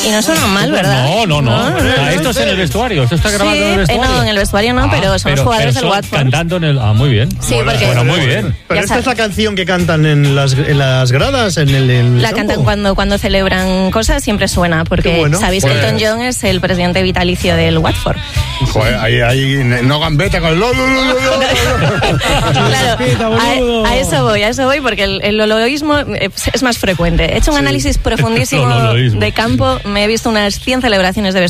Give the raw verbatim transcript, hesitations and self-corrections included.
Y no suenan mal, ¿verdad? No, no, no. no, O sea, no, esto es en el vestuario. Esto está grabado sí, en el vestuario. Eh, no, en el vestuario no, Ah, pero son pero, los jugadores pero del son Watford. cantando en el... Ah, muy bien. Sí, bueno, porque- bueno, muy bien. Pero Ya esta es sabes. la canción que cantan en las, en las gradas, en el, en el La campo. cantan cuando, cuando celebran cosas, siempre suena, porque Qué bueno. sabéis que Pues- Elton John es el presidente vitalicio del Watford. Joder, ahí, ahí no gambeta con el lo, lo, lo, lo, lo. Claro, a, a eso voy, a eso voy, porque el, el loloísmo es, es más frecuente. He hecho un análisis profundísimo El loloísmo. de campo, me he visto unas cien celebraciones de